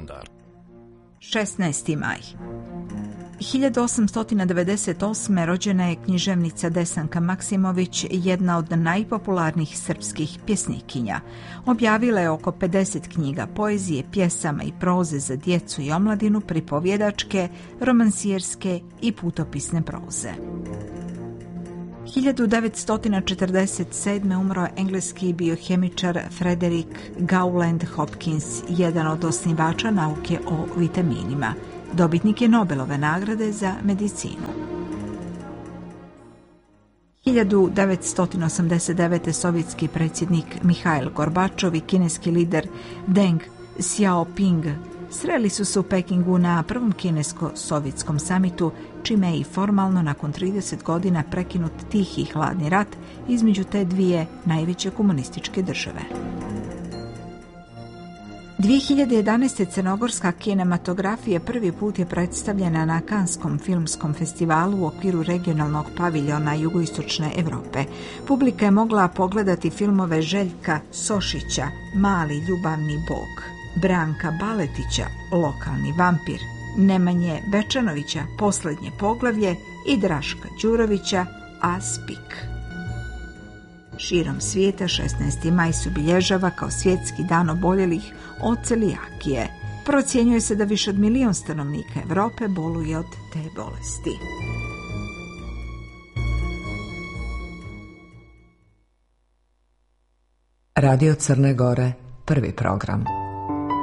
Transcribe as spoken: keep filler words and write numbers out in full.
kalendar. šesnaesti maj. hiljadu osamsto devedeset osme. rođena je književnica Desanka Maksimović, jedna od najpopularnijih srpskih pjesnikinja. Objavila je oko pedeset knjiga poezije, pjesama i proze za djecu i omladinu, pripovjedačke, romansijerske i putopisne proze. hiljadu devetsto četrdeset sedme. umro je engleski biohemičar Frederick Gowland Hopkins, jedan od osnivača nauke o vitaminima. Dobitnik je Nobelove nagrade za medicinu. hiljadu devetsto osamdeset devete. sovjetski predsjednik Mihail Gorbačov i kineski lider Deng Xiaoping sreli su se u Pekingu na prvom kinesko-sovjetskom samitu, čime je i formalno nakon trideset godina prekinut tihi hladni rat između te dvije najveće komunističke države. dvije hiljade jedanaeste. crnogorska kinematografija prvi put je predstavljena na Kanskom filmskom festivalu u okviru regionalnog paviljona jugoistočne Europe. Publika je mogla pogledati filmove Željka Sošića, Mali ljubavni bog, Branka Baletića, Lokalni vampir, Nemanje Bečanovića, Posljednje poglavlje i Draška Đurovića, Aspik. Širom svijeta šesnaesti maj se obilježava kao svjetski dan oboljelih od celijakije. Procjenjuje se da više od milion stanovnika Europe boluje od te bolesti. Radio Crne Gore, prvi program.